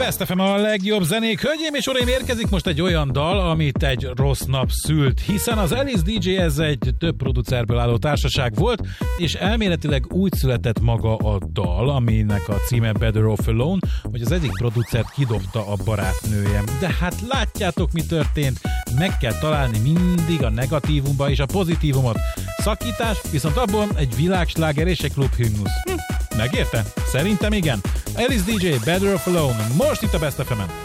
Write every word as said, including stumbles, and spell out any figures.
Best ef em a legjobb zenék. Hölgyeim és uraim, érkezik most egy olyan dal, amit egy rossz nap szült, hiszen az Alice dé dzsé ez egy több producerből álló társaság volt, és elméletileg úgy született maga a dal, aminek a címe Better Off Alone, hogy az egyik producert kidobta a barátnője. De hát látjátok, mi történt, meg kell találni mindig a negatívumba és a pozitívumot. Szakítás, viszont abban egy világsláger és egy klubhimnusz. Hm, megérte? Szerintem igen. Alice dé dzsé, Better Off Alone, most itt a Best ef emen.